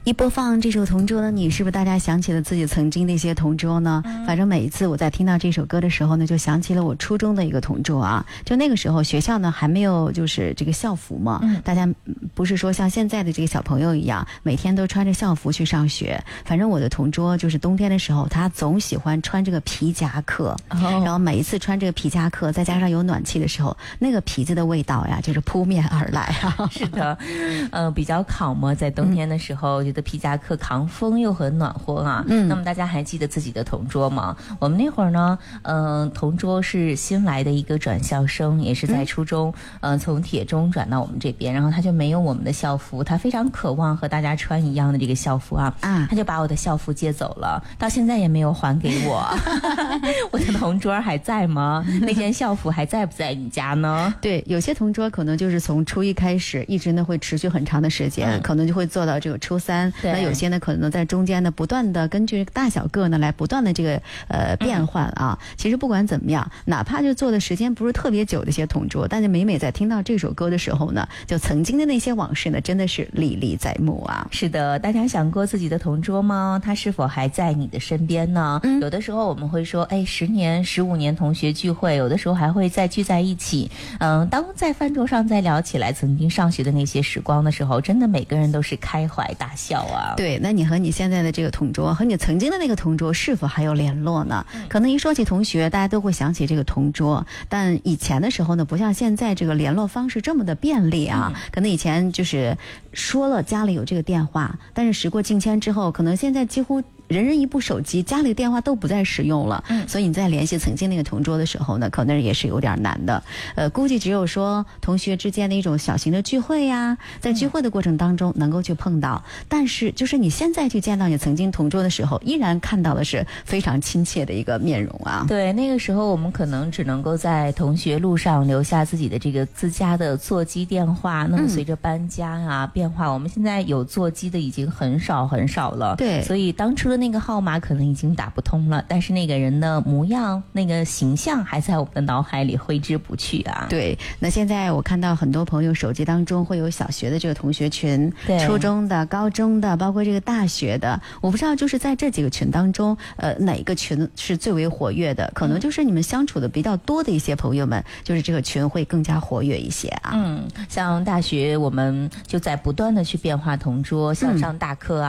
一播放这首《同桌的你》，是不是大家想起了自己曾经的一些同桌呢？反正每一次我在听到这首歌的时候呢，就想起了我初中的一个同桌啊。就那个时候学校呢还没有就是这个校服嘛，大家不是说像现在的这个小朋友一样每天都穿着校服去上学。反正我的同桌就是冬天的时候，他总喜欢穿这个皮夹克，然后每一次穿这个皮夹克，再加上有暖气的时候，那个皮子的味道呀，就是扑面而来啊。 是的，比较烤嘛，在冬天的时候，觉得皮夹克扛风又很暖和啊。那么大家还记得自己的同桌吗？我们那会儿呢，同桌是新来的一个转校生，也是在初中，从铁中转到我们这边，然后他就没有我们的校服，他非常渴望和大家穿一样的这个校服啊，他就把我的校服借走了，到现在也没有还给我。我的同桌还在吗？那件校服还在不在你家呢？ 对，有些同桌可能就是从初一开始，一直呢会持续很长的时间，可能就会做到这个初三。那有些呢可能在中间呢不断的根据大小个呢来不断的这个变换啊。其实不管怎么样，哪怕就做的时间不是特别久的一些同桌，但是每每在听到这首歌的时候呢，就曾经的那些往事呢，真的是历历在目啊。 是的，大家想过自己的同桌吗？他是否还在你的身边呢？有的时候我们会说，10年、15年同学聚会，有的时候还会再聚在一起。当在饭桌上再聊起来曾经上学的那些时光的时候，真的每个人都是开怀大笑啊。 对，那你和你现在的这个同桌和你曾经的那个同桌是否还有联络呢？可能一说起同学，大家都会想起这个同桌，但以前的时候呢，不像现在这个联络方式这么的便利啊。可能以前就是说了家里有这个电话，但是时过境迁之后，可能现在几乎人人一部手机，家里的电话都不再使用了，所以你在联系曾经那个同桌的时候呢，可能也是有点难的。估计只有说同学之间的一种小型的聚会呀，在聚会的过程当中能够去碰到，但是就是你现在去见到你曾经同桌的时候，依然看到的是非常亲切的一个面容啊。 对，那个时候我们可能只能够在同学录上留下自己的这个自家的座机电话，那么随着搬家啊变化，我们现在有座机的已经很少很少了。 对， 所以当初的那个号码可能已经打不通了，但是那个人的模样、那个形象还在我们的脑海里挥之不去啊。 对，那现在我看到很多朋友手机当中会有小学的这个同学群，初中的、高中的，包括这个大学的，我不知道就是在这几个群当中，哪个群是最为活跃的？可能就是你们相处的比较多的一些朋友们，就是这个群会更加活跃一些啊。 像大学我们就在不断的去变化同桌，像上大课啊。